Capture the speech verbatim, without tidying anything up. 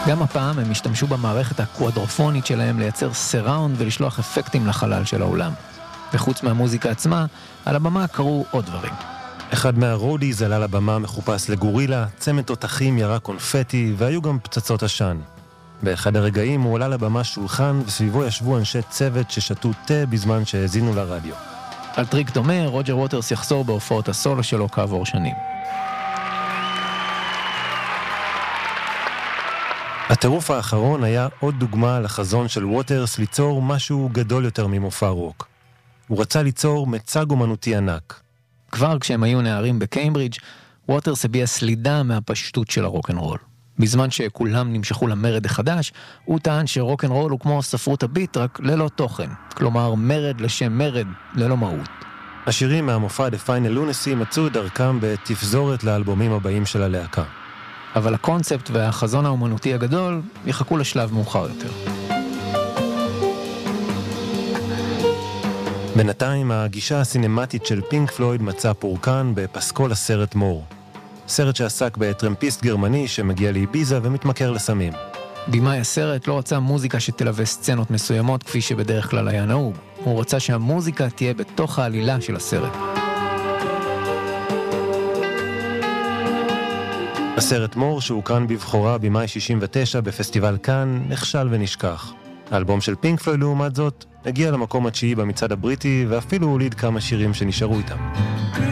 גם הפעם הם השתמשו במערכת הקוואדרופונית שלהם לייצר סיראונד ולשלוח אפקטים לחלל של האולם. וחוץ מהמוזיקה עצמה, על הבמה קרו עוד דברים. אחד מהרודיז עלה לבמה מחופש לגורילה, צמד תותחים ירה קונפטי והיו גם פצצות עשן. באחד הרגעים הוא עלה לבמה שולחן וסביבו ישבו אנשי צוות ששתו תה בזמן שהאזינו לרדיו. על טריק דומה, רוג'ר ווטרס יחזור בהופעות הסולו שלו כעבור שנים. הטירוף האחרון היה עוד דוגמה לחזון של ווטרס ליצור משהו גדול יותר ממופע רוק. הוא רצה ליצור מצג אומנותי ענק. כבר כשהם היו נערים בקיימברידג', ווטרס הביע סלידה מהפשטות של הרוק'נ'רול. בזמן שכולם נמשכו למרד החדש, הוא טען שרוק'נ'רול הוא כמו ספרות הביט, רק ללא תוכן. כלומר, מרד לשם מרד, ללא מהות. השירים מהמופע The Final Lunacy מצאו את דרכם בתפזורת לאלבומים הבאים של הלהקה. אבל הקונספט והחזון האומנותי הגדול יחכו לשלב מאוחר יותר. בינתיים, הגישה הסינמטית של פינק פלויד מצאה פורקן בפסקול הסרט מור. סרט שעסק בטרמפיסט גרמני שמגיע לאיביזה ומתמכר לסמים. בימאי הסרט לא רצה מוזיקה שתלווה סצנות מסוימות כפי שבדרך כלל היה נהוג. הוא רצה שהמוזיקה תהיה בתוך העלילה של הסרט. הסרט מור שהוקרן בבחורה במאי שישים ותשע בפסטיבל קאן נכשל ונשכח. האלבום של פינק פלויד לעומת זאת הגיע למקום התשיעי במצעד הבריטי ואפילו הוליד כמה שירים שנשארו איתם.